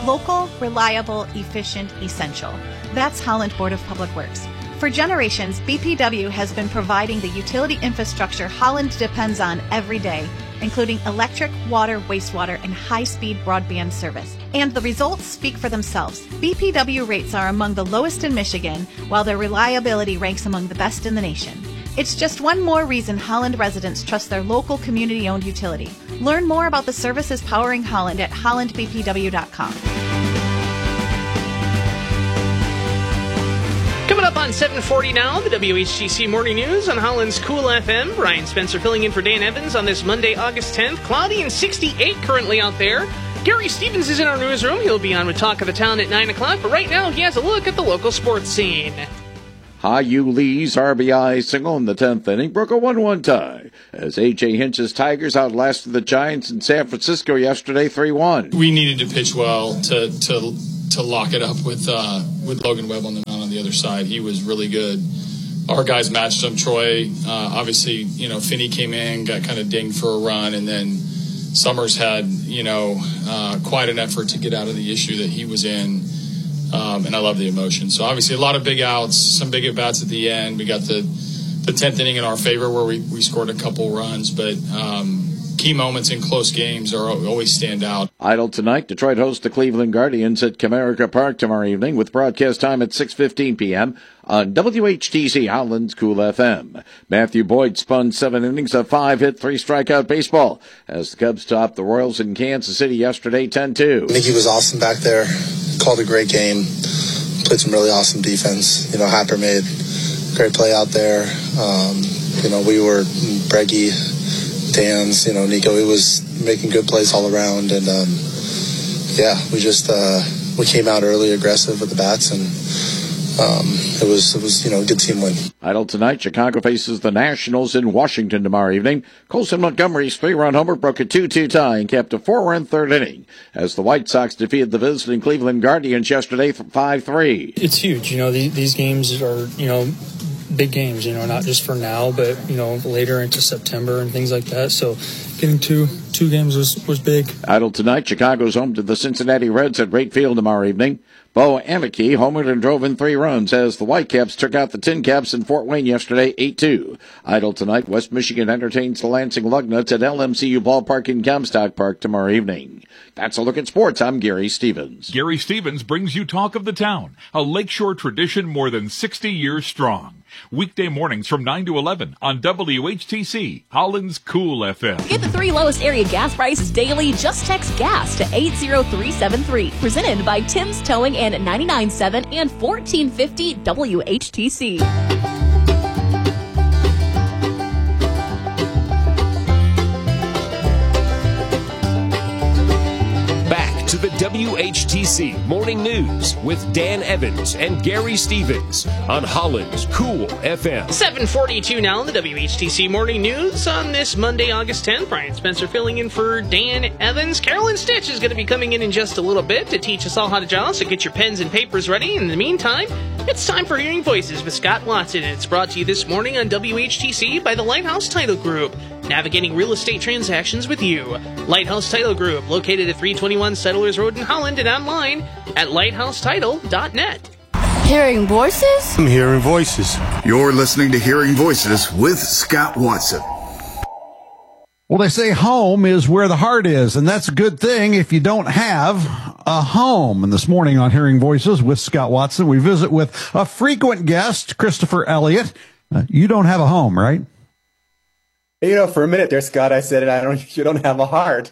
Local, reliable, efficient, essential. That's Holland Board of Public Works. For generations, BPW has been providing the utility infrastructure Holland depends on every day, including electric, water, wastewater, and high-speed broadband service. And the results speak for themselves. BPW rates are among the lowest in Michigan, while their reliability ranks among the best in the nation. It's just one more reason Holland residents trust their local community-owned utility. Learn more about the services powering Holland at hollandbpw.com. Coming up on 7:40 now, the WHTC Morning News on Holland's Cool FM. Brian Spencer filling in for Dan Evans on this Monday, August 10th. Cloudy and 68 currently out there. Gary Stevens is in our newsroom. He'll be on with Talk of the Town at 9 o'clock, but right now he has a look at the local sports scene. High-U Lee's RBI single in the 10th inning broke a 1-1 tie as A.J. Hinch's Tigers outlasted the Giants in San Francisco yesterday 3-1. We needed to pitch well to lock it up with Logan Webb on the mound on the other side. He was really good. Our guys matched him. Troy, obviously, Finney came in, got kind of dinged for a run, and then Summers had, quite an effort to get out of the issue that he was in. And I love the emotion. So obviously a lot of big outs, some big at-bats at the end. We got the 10th inning in our favor where we scored a couple runs, but key moments in close games always stand out. Idle tonight, Detroit hosts the Cleveland Guardians at Comerica Park tomorrow evening with broadcast time at 6:15 p.m. on WHTC Holland's Cool FM. Matthew Boyd spun 7 innings of 5-hit, 3-strikeout baseball as the Cubs topped the Royals in Kansas City yesterday 10-2. Mickey was awesome back there. Called a great game. Played some really awesome defense. Happer made a great play out there. We were Breggy, Dan's, Nico. He was making good plays all around. And, we came out early aggressive with the bats, and it was a good team win. Idle tonight, Chicago faces the Nationals in Washington tomorrow evening. Colson Montgomery's 3-run homer broke a 2-2 tie and kept a 4-run third inning as the White Sox defeated the visiting Cleveland Guardians yesterday 5-3. It's huge. These games are, big games, not just for now, but, later into September and things like that. So getting two games was big. Idle tonight, Chicago's home to the Cincinnati Reds at Wright Field tomorrow evening. Bo Aniki homered and drove in 3 runs as the Whitecaps took out the Tin Caps in Fort Wayne yesterday 8-2. Idle tonight, West Michigan entertains the Lansing Lugnuts at LMCU Ballpark in Comstock Park tomorrow evening. That's a look at sports. I'm Gary Stevens. Gary Stevens brings you Talk of the Town, a lakeshore tradition more than 60 years strong. Weekday mornings from 9 to 11 on WHTC, Holland's Cool FM. Get the 3 lowest area gas prices daily. Just text GAS to 80373. Presented by Tim's Towing and 99.7 and 1450 WHTC. To the WHTC Morning News with Dan Evans and Gary Stevens on Holland's Cool FM. 7:42 now, the WHTC Morning News on this Monday, August 10th. Brian Spencer filling in for Dan Evans. Carolyn Stitch is going to be coming in just a little bit to teach us all how to jot, so get your pens and papers ready. In the meantime, it's time for Hearing Voices with Scott Watson, and it's brought to you this morning on WHTC by the Lighthouse Title Group. Navigating real estate transactions with you. Lighthouse Title Group, located at 321 Settlers Road in Holland and online at lighthousetitle.net. Hearing Voices? I'm Hearing Voices. You're listening to Hearing Voices with Scott Watson. Well, they say home is where the heart is, and that's a good thing if you don't have a home. And this morning on Hearing Voices with Scott Watson, we visit with a frequent guest, Christopher Elliott. You don't have a home, right? For a minute there, Scott, I said you don't have a heart.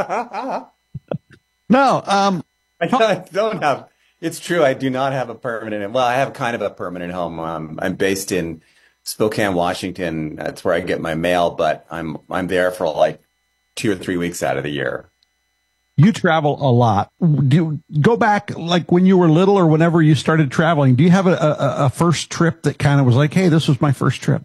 No, I don't have. It's true. I do not have a permanent. Well, I have kind of a permanent home. I'm based in Spokane, Washington. That's where I get my mail, but I'm there for like 2 or 3 weeks out of the year. You travel a lot. Do you go back like when you were little or whenever you started traveling? Do you have a first trip that kind of was like, hey, this was my first trip?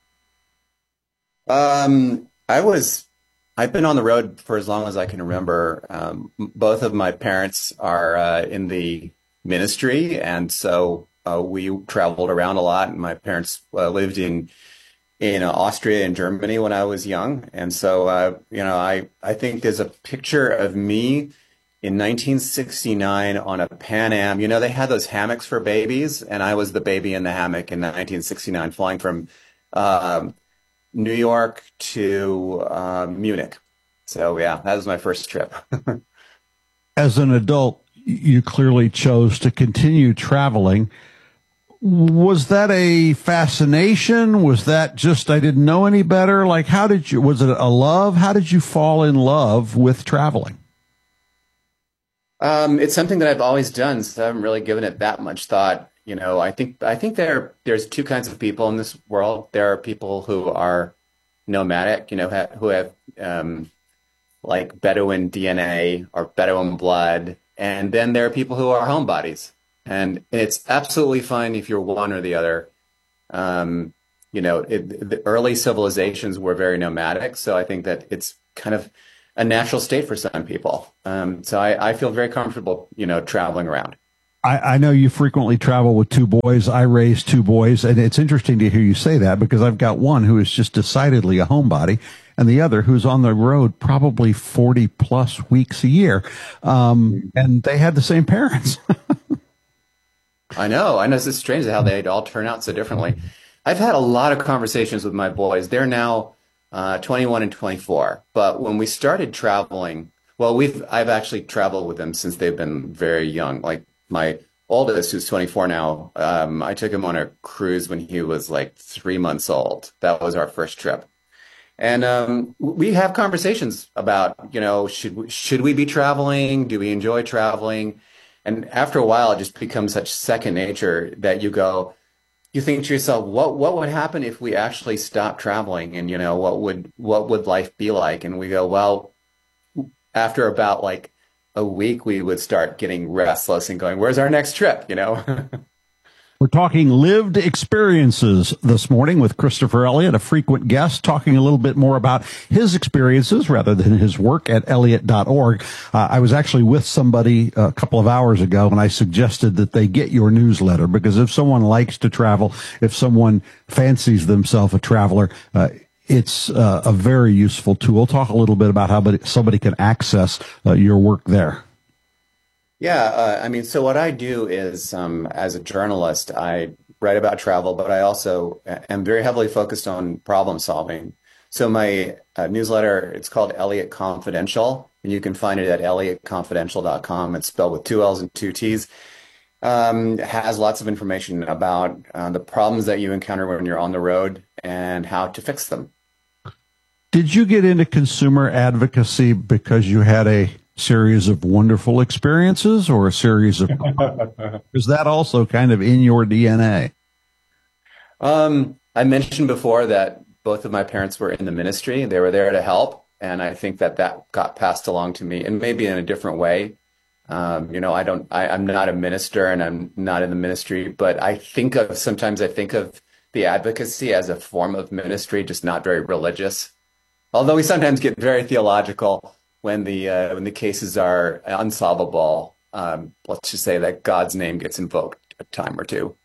I've been on the road for as long as I can remember. Both of my parents are in the ministry, and so we traveled around a lot. And my parents lived in Austria and Germany when I was young, and so I think there's a picture of me in 1969 on a Pan Am. You know, they had those hammocks for babies, and I was the baby in the hammock in 1969, flying from New York to Munich. So, yeah, that was my first trip. As an adult, you clearly chose to continue traveling. Was that a fascination? Was that just, I didn't know any better? Like, was it a love? How did you fall in love with traveling? It's something that I've always done, so I haven't really given it that much thought. You know, I think there's two kinds of people in this world. There are people who are nomadic, you know, who have like Bedouin DNA or Bedouin blood. And then there are people who are homebodies. And it's absolutely fine if you're one or the other. You know, the early civilizations were very nomadic. So I think that it's kind of a natural state for some people. So I feel very comfortable, you know, traveling around. I know you frequently travel with two boys. I raised two boys, and it's interesting to hear you say that because I've got one who is just decidedly a homebody and the other who's on the road probably 40 plus weeks a year. And they had the same parents. I know. It's just strange how they all turn out so differently. I've had a lot of conversations with my boys. They're now 21 and 24. But when we started traveling, well, I've actually traveled with them since they've been very young. Like my oldest, who's 24 now, I took him on a cruise when he was like 3 months old. That was our first trip. And we have conversations about, you know, should we be traveling? Do we enjoy traveling? And after a while, it just becomes such second nature that you think to yourself, what would happen if we actually stopped traveling? And, you know, what would life be like? And we go, well, after about like a week, we would start getting restless and going, where's our next trip? You know? We're talking lived experiences this morning with Christopher Elliott, a frequent guest, talking a little bit more about his experiences rather than his work at Elliott.org. I was actually with somebody a couple of hours ago, and I suggested that they get your newsletter because if someone likes to travel, if someone fancies themselves a traveler, it's a very useful tool. Talk a little bit about how somebody can access your work there. Yeah, I mean, so what I do is, as a journalist, I write about travel, but I also am very heavily focused on problem solving. So my newsletter, it's called Elliott Confidential, and you can find it at elliottconfidential.com. It's spelled with 2 L's and 2 T's. It has lots of information about the problems that you encounter when you're on the road and how to fix them. Did you get into consumer advocacy because you had a series of wonderful experiences or a series of is that also kind of in your DNA? I mentioned before that both of my parents were in the ministry. They were there to help, and I think that got passed along to me, and maybe in a different way. You know, I'm not a minister and I'm not in the ministry, but sometimes I think of the advocacy as a form of ministry, just not very religious. Although we sometimes get very theological when the cases are unsolvable. Let's just say that God's name gets invoked a time or two.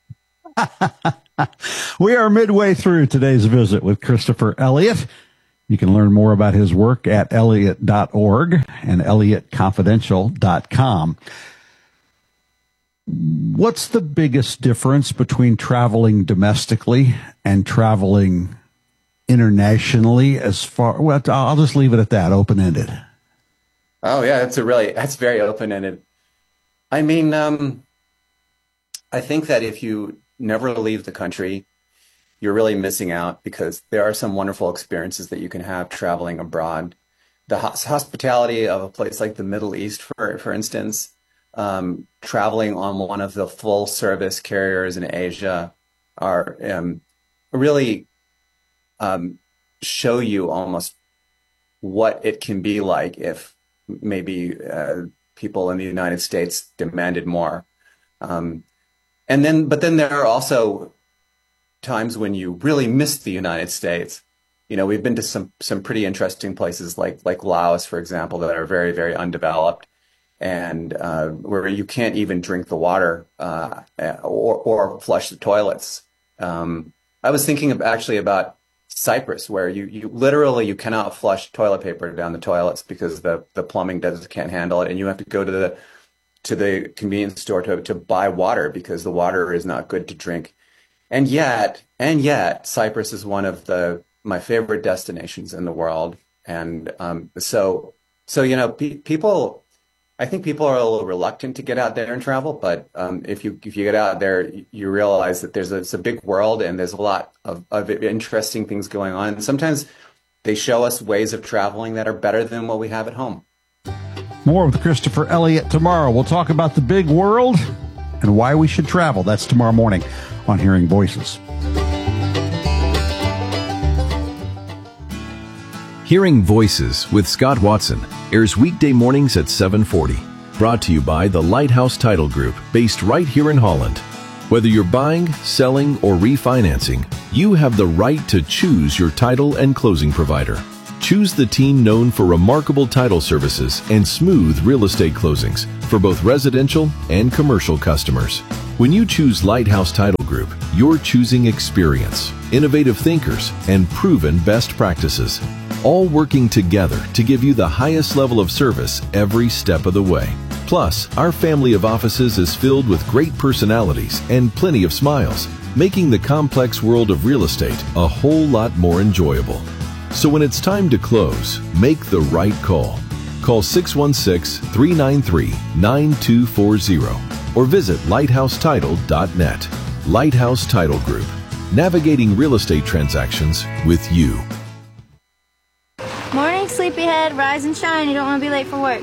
We are midway through today's visit with Christopher Elliott. You can learn more about his work at Elliott.org and ElliottConfidential.com. What's the biggest difference between traveling domestically and traveling internationally well, I'll just leave it at that, open-ended. Oh, yeah, that's very open-ended. I mean, I think that if you never leave the country, you're really missing out because there are some wonderful experiences that you can have traveling abroad. The hospitality of a place like the Middle East, for instance, traveling on one of the full-service carriers in Asia are really show you almost what it can be like if maybe people in the United States demanded more. But then there are also times when you really miss the United States. You know, we've been to some pretty interesting places like Laos, for example, that are very, very undeveloped and where you can't even drink the water or flush the toilets. I was thinking about Cypress, where you literally you cannot flush toilet paper down the toilets because the plumbing can't handle it, and you have to go to the convenience store to buy water because the water is not good to drink. And yet, Cyprus is one of my favorite destinations in the world. And so people, I think people are a little reluctant to get out there and travel. But if you get out there, you realize that it's a big world and there's a lot of interesting things going on. And sometimes they show us ways of traveling that are better than what we have at home. More with Christopher Elliott tomorrow. We'll talk about the big world and why we should travel. That's tomorrow morning on Hearing Voices. Hearing Voices with Scott Watson airs weekday mornings at 7:40. Brought to you by the Lighthouse Title Group, based right here in Holland. Whether you're buying, selling, or refinancing, you have the right to choose your title and closing provider. Choose the team known for remarkable title services and smooth real estate closings for both residential and commercial customers. When you choose Lighthouse Title Group, you're choosing experience, innovative thinkers, and proven best practices, all working together to give you the highest level of service every step of the way. Plus, our family of offices is filled with great personalities and plenty of smiles, making the complex world of real estate a whole lot more enjoyable. So when it's time to close, make the right call. Call 616-393-9240 or visit lighthousetitle.net. Lighthouse Title Group, navigating real estate transactions with you. Morning, sleepyhead. Rise and shine. You don't want to be late for work.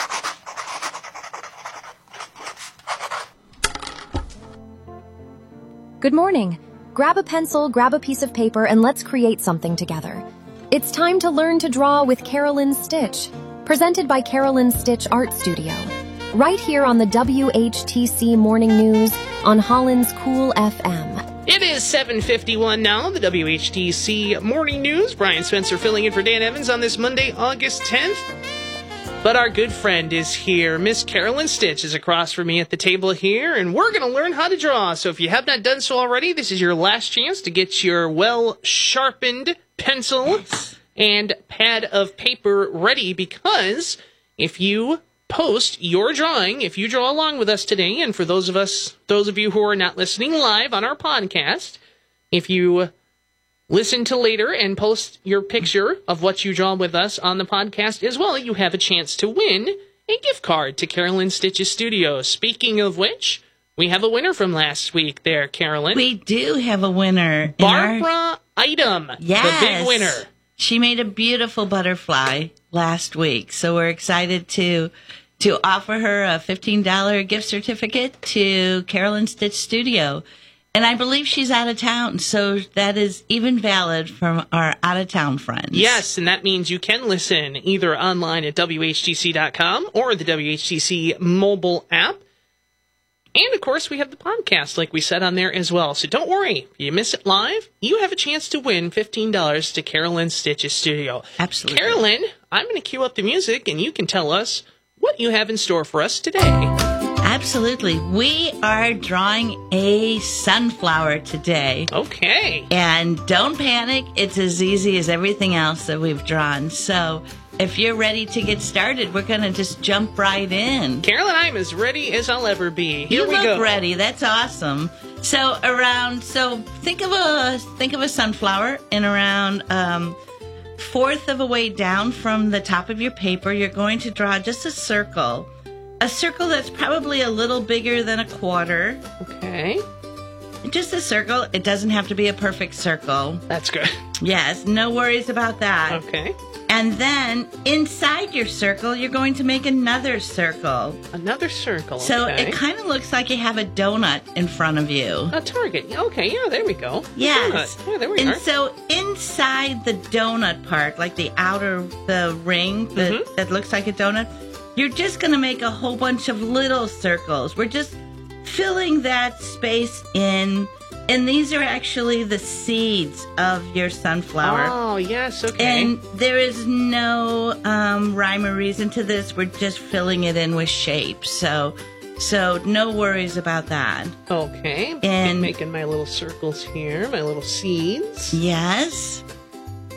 Good morning. Grab a pencil, grab a piece of paper, and let's create something together. It's time to learn to draw with Carolyn Stitch, presented by Carolyn Stitch Art Studio. Right here on the WHTC Morning News on Holland's Cool FM. It is 7:51 now, the WHTC Morning News. Brian Spencer filling in for Dan Evans on this Monday, August 10th. But our good friend is here. Miss Carolyn Stitch is across from me at the table here, and we're going to learn how to draw. So if you have not done so already, this is your last chance to get your well-sharpened pencil and pad of paper ready, because if you post your drawing, if you draw along with us today, and for those of you who are not listening live on our podcast, if you listen to later and post your picture of what you draw with us on the podcast as well, you have a chance to win a gift card to Carolyn Stitch's studio. Speaking of which, we have a winner from last week there, Carolyn. We do have a winner. Barbara Item, yes, the big winner. She made a beautiful butterfly last week, so we're excited to offer her a $15 gift certificate to Carolyn Stitch Studio. And I believe she's out of town, so that is even valid from our out-of-town friends. Yes, and that means you can listen either online at WHTC.com or the WHTC mobile app. And, of course, we have the podcast, like we said, on there as well. So don't worry. If you miss it live, you have a chance to win $15 to Carolyn Stitch's studio. Absolutely. Carolyn, I'm going to cue up the music, and you can tell us what you have in store for us today. Absolutely. We are drawing a sunflower today. Okay. And don't panic. It's as easy as everything else that we've drawn. So if you're ready to get started, we're going to just jump right in. Carolyn, I'm as ready as I'll ever be. Here we go. You look ready. That's awesome. So think of a sunflower, and around fourth of a way down from the top of your paper, you're going to draw just a circle that's probably a little bigger than a quarter. Okay. Just a circle. It doesn't have to be a perfect circle. That's good. Yes, no worries about that. Okay. And then inside your circle, you're going to make another circle. Another circle, So okay. it kind of looks like you have a donut in front of you. A target. Okay, yeah, there we go. Yes. Yeah, there we are. And so inside the donut part, like the ring that looks like a donut, you're just going to make a whole bunch of little circles. We're just filling that space in. And these are actually the seeds of your sunflower. Oh, yes, okay. And there is no rhyme or reason to this. We're just filling it in with shapes. So no worries about that. Okay. And making my little circles here, my little seeds. Yes.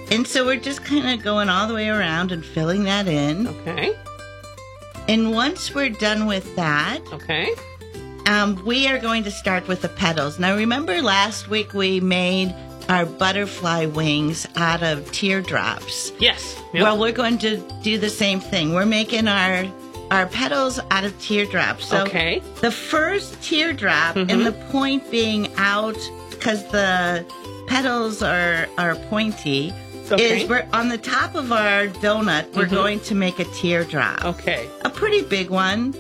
And so we're just kind of going all the way around and filling that in. Okay. And once we're done with that, okay, we are going to start with the petals. Now, remember last week we made our butterfly wings out of teardrops? Yes. Yep. Well, we're going to do the same thing. We're making our petals out of teardrops. So okay. The first teardrop, and the point being out because the petals are pointy, is we're on the top of our donut, we're going to make a teardrop. Okay. A pretty big one.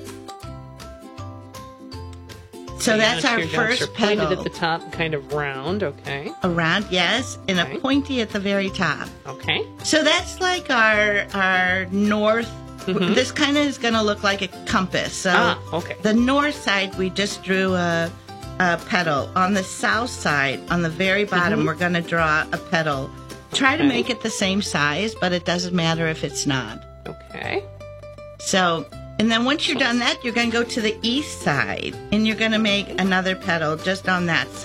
So that's our first petal. Pointed at the top, kind of round, okay. Around, yes, and a pointy at the very top. Okay. So that's like our north. This kind of is going to look like a compass. So okay. The north side, we just drew a petal. On the south side, on the very bottom, we're going to draw a petal. Try to make it the same size, but it doesn't matter if it's not. Okay. So, and then once you're done that, you're going to go to the east side, and you're going to make another petal just on that side.